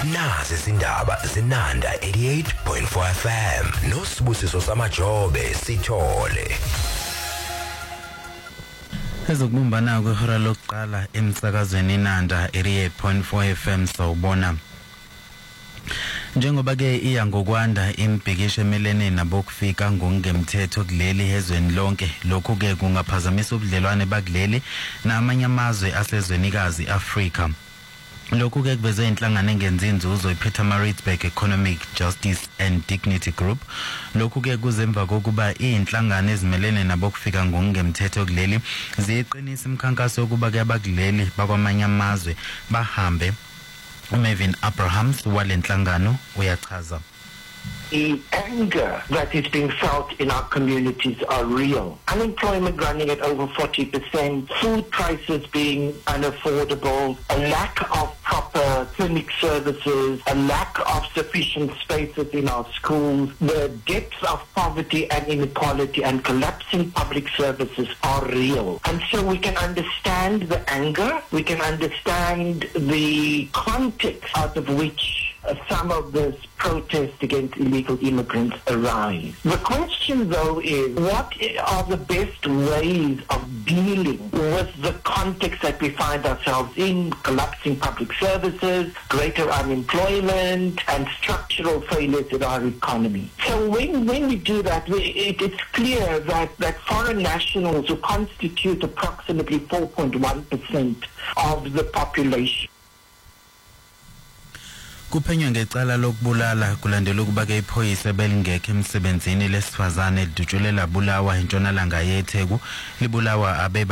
Nazi izindaba zinanda 88.4 FM noSibusiso Samajobe Sithole. Ezokubumbana kwehora lokuqala emsakazweni Nanda 88.4 FM sawubona. Njengoba ke iya ngokwanda imbhikisho emelene nabokufika ngokungemthetho kuleli ezweni lonke, lokhu ke kungaphazamisa ubudlelwane bakuleli namanye amazwe asezwenikazi Afrika. Lokhu ke kuveze inhlangano engenzi inzuzo iPietermaritzburg Economic Justice and Dignity Group. Lokhu ke kuzemva kokuba inhlangano ezimelene nabokufika ngokungemthetho kuleli ziqinisa imikhankaso yokuba ke abakuleli bakwamanye amazwe bahambe. Melvin Abrahams walenhlangano uyachaza. The anger that is being felt in our communities are real. Unemployment running at over 40%, food prices being unaffordable, a lack of proper clinic services, a lack of sufficient spaces in our schools, the depths of poverty and inequality and collapsing public services are real. And so we can understand the anger, we can understand the context out of which some of this protest against illegal immigrants arise. The question, though, is what are the best ways of dealing with the context that we find ourselves in, collapsing public services, greater unemployment, and structural failures in our economy. So when we do that, it's clear that foreign nationals who constitute approximately 4.1% of the population Kuphenywa ngecala lokubulala kulandela ukuba ke iphoyisa belingekho emsebenzini lesifazane lidutshulela bulawa intshonalanga yeTheku libulawa abe